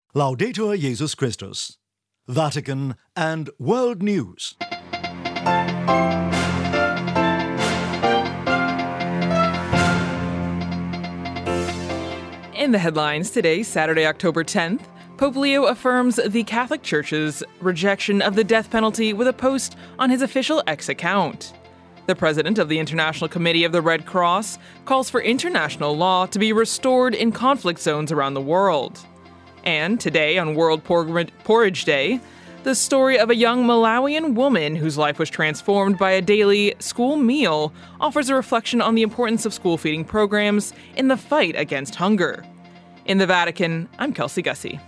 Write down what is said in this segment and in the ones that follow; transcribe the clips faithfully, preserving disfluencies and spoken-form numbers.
Laudetur Jesus Christus. Vatican and World News. In the headlines today, Saturday, October tenth, Pope Leo affirms the Catholic Church's rejection of the death penalty with a post on his official X account. The president of the International Committee of the Red Cross calls for international law to be restored in conflict zones around the world. And today, on World Porridge Day, the story of a young Malawian woman whose life was transformed by a daily school meal offers a reflection on the importance of school feeding programs in the fight against hunger. In the Vatican, I'm Kelsey Gussie.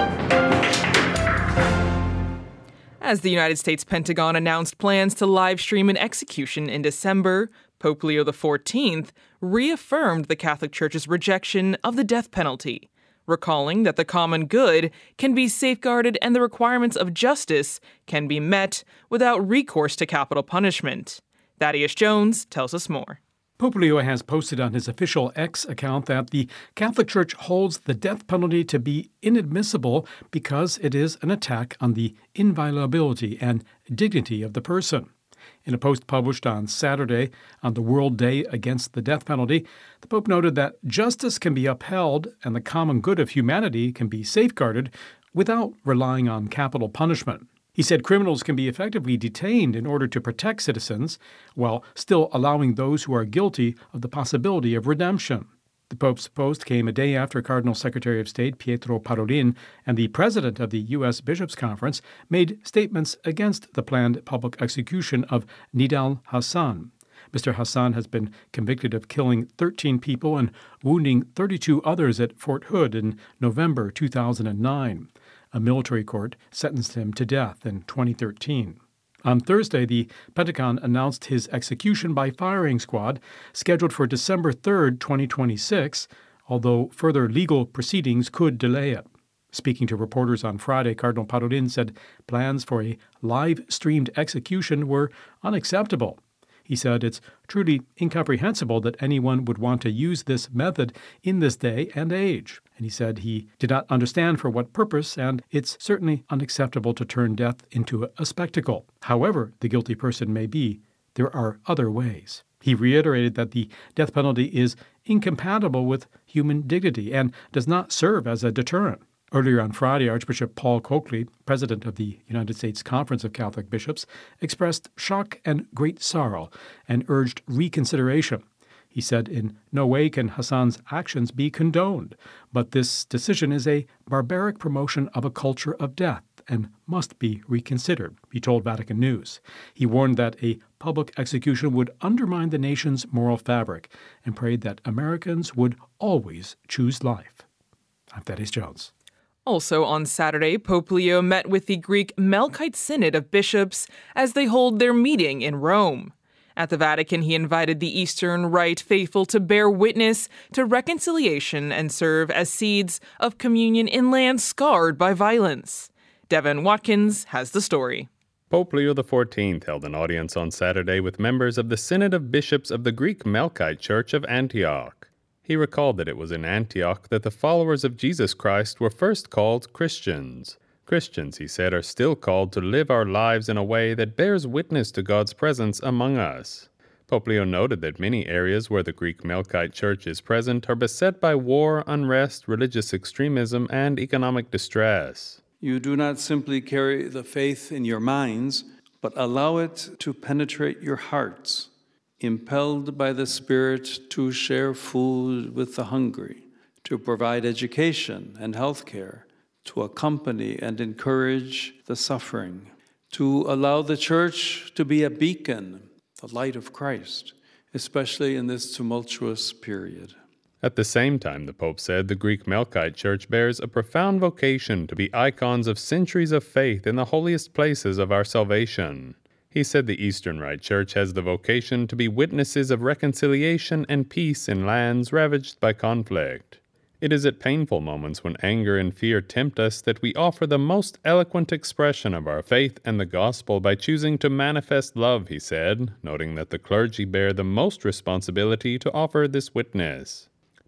As the United States Pentagon announced plans to live stream an execution in December, Pope Leo the fourteenth reaffirmed the Catholic Church's rejection of the death penalty, recalling that the common good can be safeguarded and the requirements of justice can be met without recourse to capital punishment. Thaddeus Jones tells us more. Pope Leo has posted on his official X account that the Catholic Church holds the death penalty to be inadmissible because it is an attack on the inviolability and dignity of the person. In a post published on Saturday on the World Day Against the Death Penalty, the Pope noted that justice can be upheld and the common good of humanity can be safeguarded without relying on capital punishment. He said criminals can be effectively detained in order to protect citizens, while still allowing those who are guilty of the possibility of redemption. The Pope's post came a day after Cardinal Secretary of State Pietro Parolin and the president of the U S Bishops' Conference made statements against the planned public execution of Nidal Hasan. Mister Hassan has been convicted of killing thirteen people and wounding thirty-two others at Fort Hood in November two thousand nine. A military court sentenced him to death in twenty thirteen. On Thursday, the Pentagon announced his execution by firing squad, scheduled for December third, twenty twenty-six, although further legal proceedings could delay it. Speaking to reporters on Friday, Cardinal Parolin said plans for a live-streamed execution were unacceptable. He said it's truly incomprehensible that anyone would want to use this method in this day and age. And he said he did not understand for what purpose, and it's certainly unacceptable to turn death into a spectacle. However the guilty person may be, there are other ways. He reiterated that the death penalty is incompatible with human dignity and does not serve as a deterrent. Earlier on Friday, Archbishop Paul Coakley, president of the United States Conference of Catholic Bishops, expressed shock and great sorrow and urged reconsideration. He said in no way can Hassan's actions be condoned, but this decision is a barbaric promotion of a culture of death and must be reconsidered, he told Vatican News. He warned that a public execution would undermine the nation's moral fabric and prayed that Americans would always choose life. I'm Thaddeus Jones. Also on Saturday, Pope Leo met with the Greek Melkite Synod of Bishops as they hold their meeting in Rome. At the Vatican, he invited the Eastern Rite faithful to bear witness to reconciliation and serve as seeds of communion in lands scarred by violence. Devin Watkins has the story. Pope Leo the fourteenth held an audience on Saturday with members of the Synod of Bishops of the Greek Melkite Church of Antioch. He recalled that it was in Antioch that the followers of Jesus Christ were first called Christians. Christians, he said, are still called to live our lives in a way that bears witness to God's presence among us. Pope Leo noted that many areas where the Greek Melkite Church is present are beset by war, unrest, religious extremism, and economic distress. You do not simply carry the faith in your minds, but allow it to penetrate your hearts, impelled by the Spirit to share food with the hungry, to provide education and health care, to accompany and encourage the suffering, to allow the Church to be a beacon, the light of Christ, especially in this tumultuous period. At the same time, the Pope said the Greek Melkite Church bears a profound vocation to be icons of centuries of faith in the holiest places of our salvation. He said the Eastern Rite Church has the vocation to be witnesses of reconciliation and peace in lands ravaged by conflict. It is at painful moments when anger and fear tempt us that we offer the most eloquent expression of our faith and the gospel by choosing to manifest love, he said, noting that the clergy bear the most responsibility to offer this witness.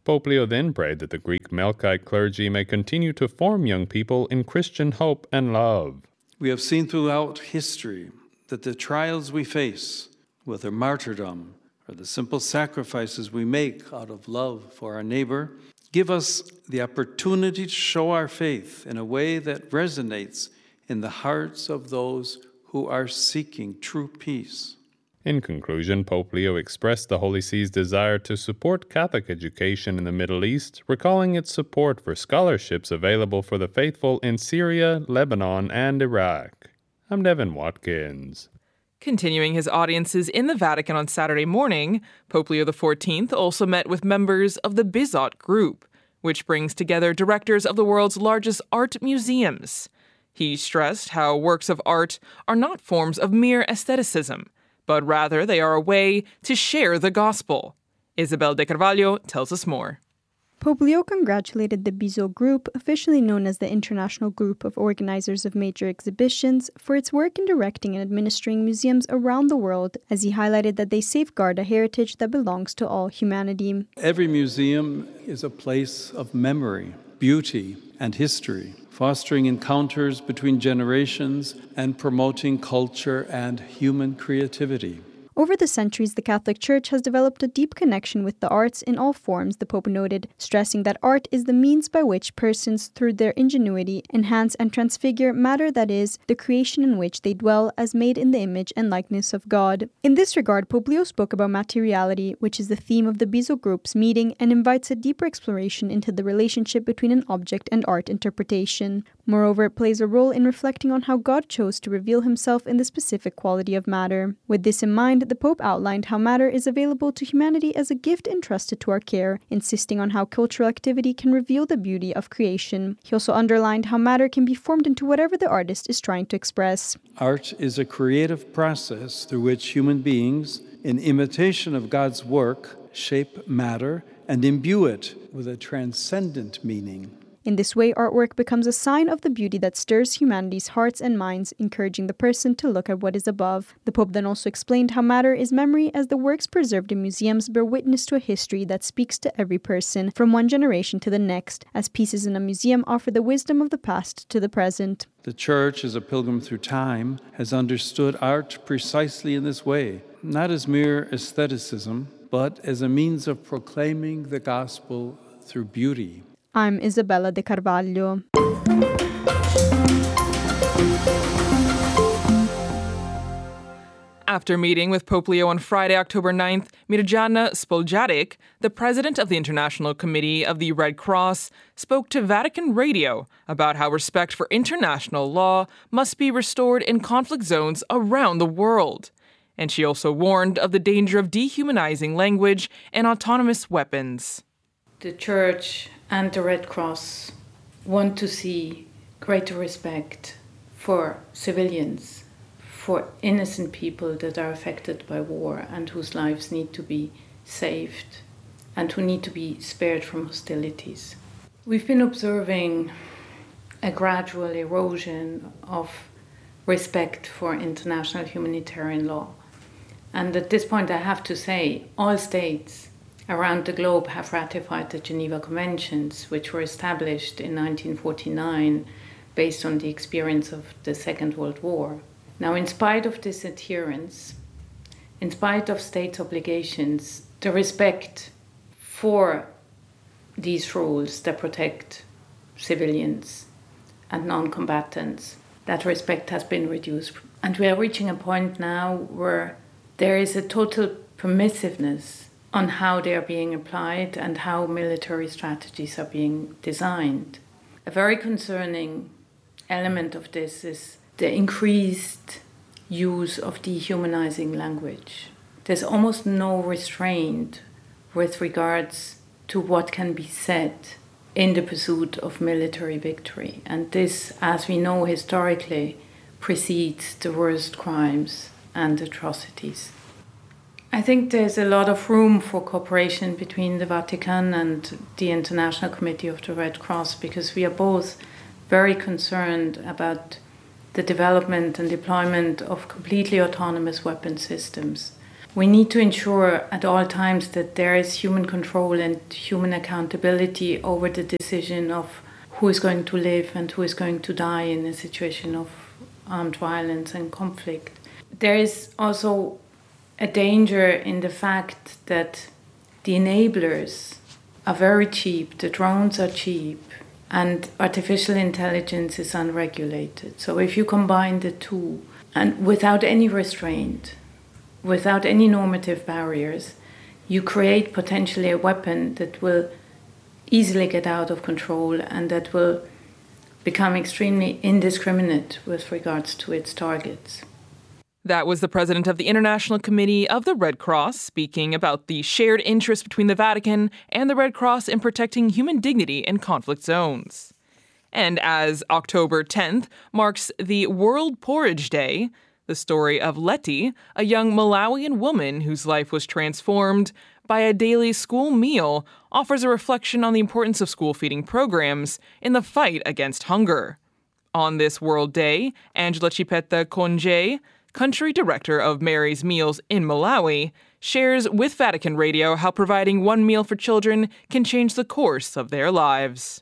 Pope Leo then prayed that the Greek Melkite clergy may continue to form young people in Christian hope and love. We have seen throughout history that the trials we face, whether martyrdom or the simple sacrifices we make out of love for our neighbor, give us the opportunity to show our faith in a way that resonates in the hearts of those who are seeking true peace. In conclusion, Pope Leo expressed the Holy See's desire to support Catholic education in the Middle East, recalling its support for scholarships available for the faithful in Syria, Lebanon, and Iraq. I'm Devin Watkins. Continuing his audiences in the Vatican on Saturday morning, Pope Leo the fourteenth also met with members of the Bizot Group, which brings together directors of the world's largest art museums. He stressed how works of art are not forms of mere aestheticism, but rather they are a way to share the gospel. Isabel de Carvalho tells us more. Pope Leo congratulated the Bizot Group, officially known as the International Group of Organizers of Major Exhibitions, for its work in directing and administering museums around the world, as he highlighted that they safeguard a heritage that belongs to all humanity. Every museum is a place of memory, beauty, and history, fostering encounters between generations and promoting culture and human creativity. Over the centuries, the Catholic Church has developed a deep connection with the arts in all forms, the Pope noted, stressing that art is the means by which persons, through their ingenuity, enhance and transfigure matter, that is, the creation in which they dwell as made in the image and likeness of God. In this regard, Pope Leo spoke about materiality, which is the theme of the Bizot Group's meeting, and invites a deeper exploration into the relationship between an object and art interpretation. Moreover, it plays a role in reflecting on how God chose to reveal himself in the specific quality of matter. With this in mind, the Pope outlined how matter is available to humanity as a gift entrusted to our care, insisting on how cultural activity can reveal the beauty of creation. He also underlined how matter can be formed into whatever the artist is trying to express. Art is a creative process through which human beings, in imitation of God's work, shape matter and imbue it with a transcendent meaning. In this way, artwork becomes a sign of the beauty that stirs humanity's hearts and minds, encouraging the person to look at what is above. The Pope then also explained how matter is memory, as the works preserved in museums bear witness to a history that speaks to every person, from one generation to the next, as pieces in a museum offer the wisdom of the past to the present. The Church, as a pilgrim through time, has understood art precisely in this way, not as mere aestheticism, but as a means of proclaiming the gospel through beauty. I'm Isabella de Carvalho. After meeting with Pope Leo on Friday, October ninth, Mirjana Spoljaric, the president of the International Committee of the Red Cross, spoke to Vatican Radio about how respect for international law must be restored in conflict zones around the world. And she also warned of the danger of dehumanizing language and autonomous weapons. The Church and the Red Cross want to see greater respect for civilians, for innocent people that are affected by war and whose lives need to be saved and who need to be spared from hostilities. We've been observing a gradual erosion of respect for international humanitarian law. And at this point, I have to say, all states around the globe have ratified the Geneva Conventions, which were established in nineteen forty-nine based on the experience of the Second World War. Now, in spite of this adherence, in spite of states' obligations, the respect for these rules that protect civilians and non-combatants, that respect has been reduced. And we are reaching a point now where there is a total permissiveness on how they are being applied and how military strategies are being designed. A very concerning element of this is the increased use of dehumanizing language. There's almost no restraint with regards to what can be said in the pursuit of military victory. And this, as we know historically, precedes the worst crimes and atrocities. I think there's a lot of room for cooperation between the Vatican and the International Committee of the Red Cross, because we are both very concerned about the development and deployment of completely autonomous weapon systems. We need to ensure at all times that there is human control and human accountability over the decision of who is going to live and who is going to die in a situation of armed violence and conflict. There is also a danger in the fact that the enablers are very cheap, the drones are cheap, and artificial intelligence is unregulated. So if you combine the two, and without any restraint, without any normative barriers, you create potentially a weapon that will easily get out of control and that will become extremely indiscriminate with regards to its targets. That was the president of the International Committee of the Red Cross speaking about the shared interest between the Vatican and the Red Cross in protecting human dignity in conflict zones. And as October tenth marks the World Porridge Day, the story of Letty, a young Malawian woman whose life was transformed by a daily school meal, offers a reflection on the importance of school feeding programs in the fight against hunger. On this World Day, Angela Chipeta Konje, country director of Mary's Meals in Malawi, shares with Vatican Radio how providing one meal for children can change the course of their lives.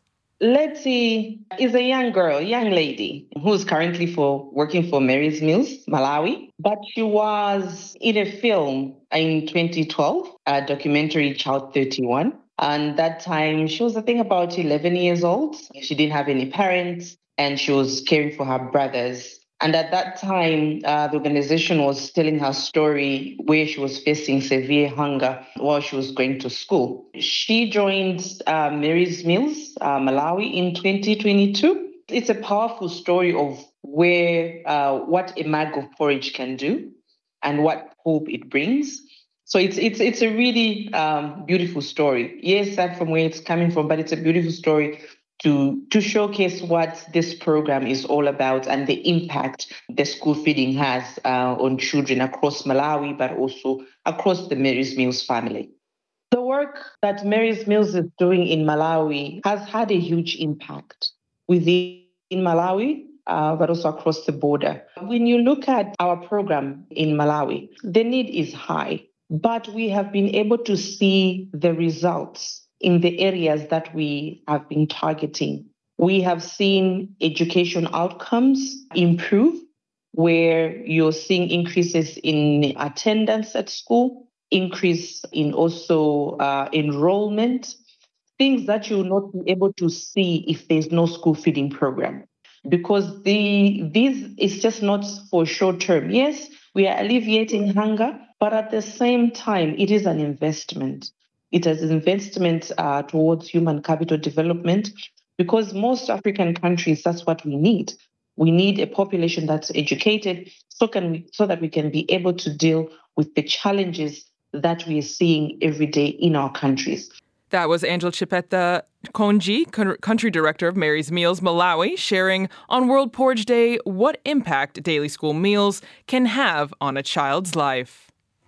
Letty is a young girl, young lady, who's currently for working for Mary's Meals, Malawi. But she was in a film in twenty twelve, a documentary, Child thirty-one. And that time, she was, I think, about eleven years old. She didn't have any parents, and she was caring for her brothers. And at that time, uh, the organization was telling her story where she was facing severe hunger while she was going to school. She joined uh, Mary's Meals, uh, Malawi, in twenty twenty-two. It's a powerful story of where uh, what a mug of porridge can do and what hope it brings. So it's it's it's a really um, beautiful story. Yes, that's from where it's coming from, but it's a beautiful story to to showcase what this program is all about and the impact the school feeding has uh, on children across Malawi, but also across the Mary's Meals family. The work that Mary's Meals is doing in Malawi has had a huge impact within Malawi, uh, but also across the border. When you look at our program in Malawi, the need is high, but we have been able to see the results in the areas that we have been targeting. We have seen education outcomes improve, where you're seeing increases in attendance at school, increase in also uh, enrollment, things that you'll not be able to see if there's no school feeding program. Because the this is just not for short term. Yes, we are alleviating hunger, but at the same time, it is an investment. It is an investment uh, towards human capital development, because most African countries, that's what we need. We need a population that's educated so can we, so that we can be able to deal with the challenges that we are seeing every day in our countries. That was Angela Chipeta Konji, country director of Mary's Meals Malawi, sharing on World Porridge Day what impact daily school meals can have on a child's life.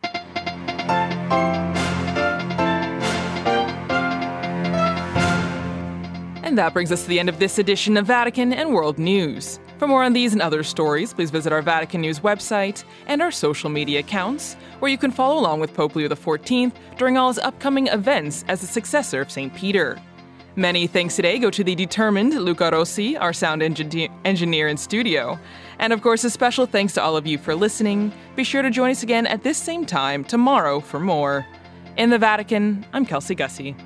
And that brings us to the end of this edition of Vatican and World News. For more on these and other stories, please visit our Vatican News website and our social media accounts, where you can follow along with Pope Leo the fourteenth during all his upcoming events as the successor of Saint Peter. Many thanks today go to the determined Luca Rossi, our sound engineer, engineer in studio. And of course, a special thanks to all of you for listening. Be sure to join us again at this same time tomorrow for more. In the Vatican, I'm Kelsey Gussie.